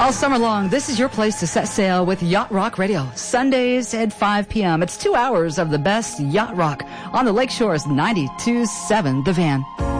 All summer long, this is your place to set sail with Yacht Rock Radio. Sundays at 5 p.m. It's 2 hours of the best yacht rock on the Lakeshore's 92.7 The Van.